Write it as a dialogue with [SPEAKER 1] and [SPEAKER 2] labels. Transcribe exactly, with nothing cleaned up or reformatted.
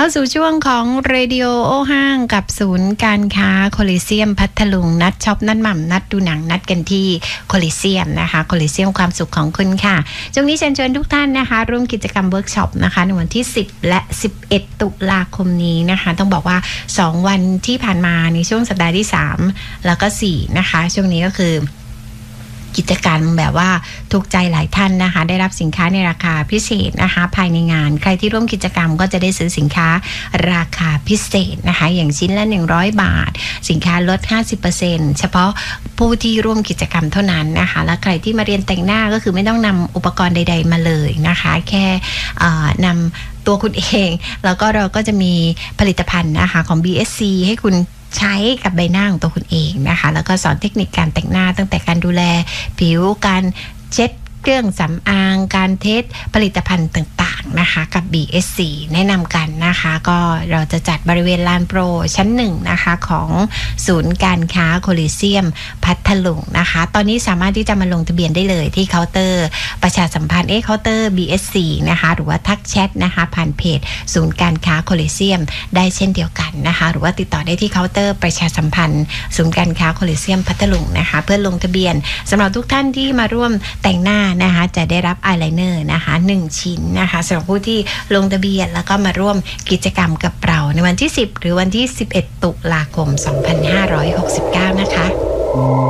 [SPEAKER 1] เข้าสู่ช่วงของเรดิโอโอห้างกับศูนย์การค้าโคลิเซียมพัทลุงนัดช็อปนัดหม่ำนัดดูหนังนัดกันที่โคลิเซียมนะคะโคลิเซียมความสุขของคุณค่ะช่วงนี้เชิญชวนทุกท่านนะคะร่วมกิจกรรมเวิร์กช็อปนะคะในวันที่สิบและสิบเอ็ดตุลาคมนี้นะคะต้องบอกว่าสองวันที่ผ่านมาในช่วงสัปดาห์ที่สามแล้วก็สี่นะคะช่วงนี้ก็คือกิจการแบบว่าถูกใจหลายท่านนะคะได้รับสินค้าในราคาพิเศษนะคะภายในงานใครที่ร่วมกิจกรรมก็จะได้ซื้อสินค้าราคาพิเศษนะคะอย่างชิ้นละหนึ่งร้อยบาทสินค้าลด ห้าสิบเปอร์เซ็นต์ เฉพาะผู้ที่ร่วมกิจกรรมเท่านั้นนะคะและใครที่มาเรียนแต่งหน้าก็คือไม่ต้องนำอุปกรณ์ใดๆมาเลยนะคะแค่นำตัวคุณเองแล้วก็เราก็จะมีผลิตภัณฑ์นะคะของ บี เอส ซี ให้คุณใช้กับใบหน้าของตัวคุณเองนะคะแล้วก็สอนเทคนิคการแต่งหน้าตั้งแต่การดูแลผิวการเช็ดเครื่องสำอางการเทสผลิตภัณฑ์ต่างๆนะคะกับ บี เอส ซี แนะนำกันนะคะก็เราจะจัดบริเวณลานโปรชั้นหนึ่งนะคะของศูนย์การค้าโคลิเซียมพัทลุงนะคะตอนนี้สามารถที่จะมาลงทะเบียนได้เลยที่เคาน์เตอร์ประชาสัมพันธ์เอเคาน์เตอร์ บี เอส ซี นะคะหรือว่าทักแชทนะคะผ่านเพจศูนย์การค้าโคลิเซียมได้เช่นเดียวกันนะคะหรือว่าติดต่อได้ที่เคาน์เตอร์ประชาสัมพันธ์ศูนย์การค้าโคลิเซียมพัทลุงนะคะเพื่อลงทะเบียนสำหรับทุกท่านที่มาร่วมแต่งหน้านะคะจะได้รับอายไลเนอร์นะคะหนึ่งชิ้นนะคะสำหรับผู้ที่ลงทะเบียนแล้วก็มาร่วมกิจกรรมกับเราในวันที่สิบหรือวันที่สิบเอ็ดตุลาคมสองพันห้าร้อยหกสิบเก้านะคะ